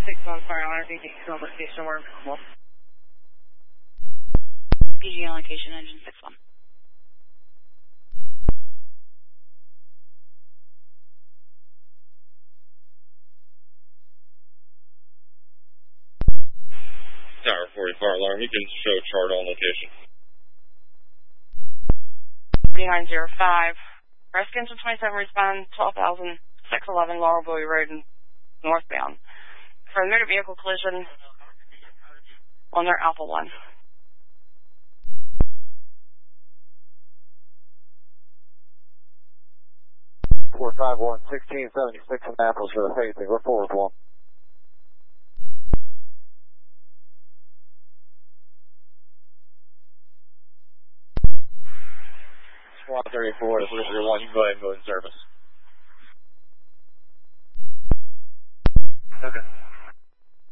61 Fire Line, PG on location, we're available. PG on location, engine 61. Tower 40 Fire Alarm, you can show chart on location. 3905. Rescue Engine 27 respond 12,611 Laurel Bowie Road northbound. For a motor vehicle collision on their Alpha 1. 451 1676 Annapolis for the phasing. We're forward 1. Squad 34 to 331, you can go ahead and go in service.